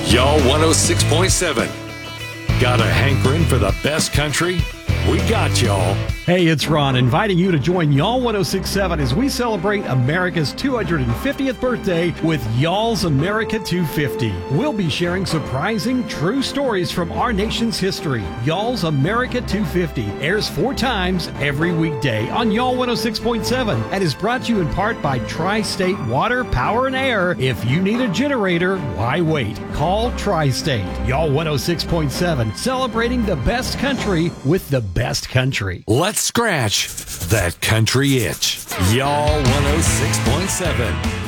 Y'all 106.7. Got a hankering for the best country? We got y'all. Hey, it's Ron, inviting you to join Y'all 106.7 as we celebrate America's 250th birthday with Y'all's America 250. We'll be sharing surprising, true stories from our nation's history. Y'all's America 250 airs 4 times every weekday on Y'all 106.7 and is brought to you in part by Tri-State Water, Power, and Air. If you need a generator, why wait? Call Tri-State. Y'all 106.7, celebrating the best country with the best country. Let's scratch that country itch. Y'all 106.7.